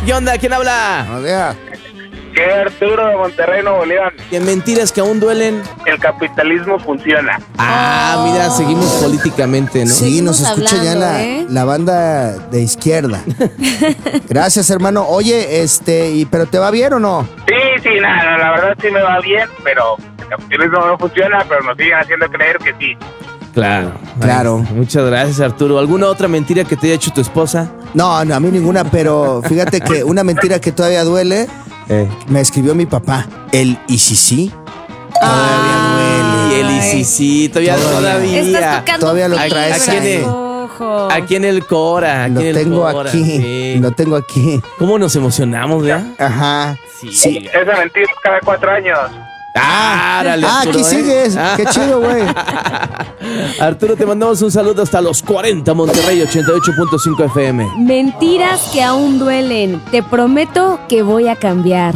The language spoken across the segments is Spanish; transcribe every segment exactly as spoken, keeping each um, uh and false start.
¿qué onda? ¿Quién habla? Buenos días. ¿Qué, Arturo de Monterrey, Nuevo León? ¿Qué mentiras que aún duelen? El capitalismo funciona. Ah, mira, seguimos políticamente, ¿no? Sí, nos Seguimos escucha ya hablando, la, ¿eh? la banda de izquierda. Gracias, hermano. Oye, este, y, ¿pero te va bien o no? Sí, sí, nada, la verdad sí me va bien, pero el capitalismo no funciona, pero nos siguen haciendo creer que sí. Claro. Claro. Ay, muchas gracias, Arturo. ¿Alguna otra mentira que te haya hecho tu esposa? No, no, a mí ninguna, pero fíjate que una mentira que todavía duele, Eh. me escribió mi papá. El ¿y si sí? Todavía Y duele. el sí, sí, todavía, todavía. Estás tocando Todavía lo fibras, traes ahí. ojo. Aquí en el Cora. Aquí Lo en el tengo Cora, aquí, sí. lo tengo aquí. ¿Cómo nos emocionamos, verdad? Ajá. Sí. Sí. Esa mentira es cada cuatro años. Ah, árale, Ah, Arturo, aquí ¿eh? sigues. Ah. Qué chido, güey. Arturo, te mandamos un saludo hasta los cuarenta, Monterrey ochenta y ocho punto cinco F M. Mentiras que aún duelen. Te prometo que voy a cambiar.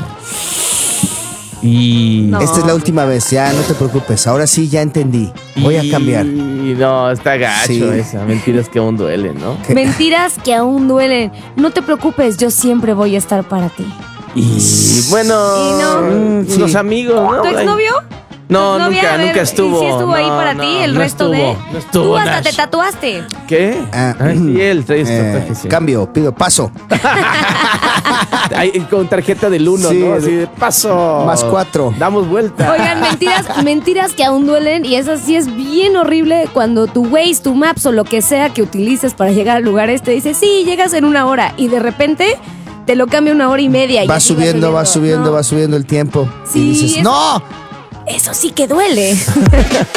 Y... No. Esta es la última vez, ya no te preocupes. Ahora sí ya entendí. Voy a cambiar. Y no, está gacho Sí. esa. Mentiras que aún duelen, ¿no? ¿Qué? Mentiras que aún duelen. No te preocupes, yo siempre voy a estar para ti. Y bueno, Y no. mm, Sí. los amigos, ¿no? ¿Tu exnovio? No, ¿Tu exnovia? nunca, A ver, nunca estuvo. ¿Y si estuvo ahí No, para no, ti el no resto de...? estuvo, no estuvo, Tú hasta Nash. te tatuaste. ¿Qué? Ah, Ay, sí, él trae este eh, tatuaje, sí. Cambio, pido paso. Ay, con tarjeta del uno, Sí, ¿no? Así de paso. Más cuatro. Damos vuelta. Oigan, mentiras, mentiras que aún duelen, y eso sí es bien horrible cuando tu Waze, tu Maps o lo que sea que utilices para llegar al lugar este dice, sí, llegas en una hora, y de repente te lo cambia una hora y media. Y Va así subiendo, va subiendo, No, va subiendo el tiempo. Sí, y dices, es- ¡no! Eso sí que duele.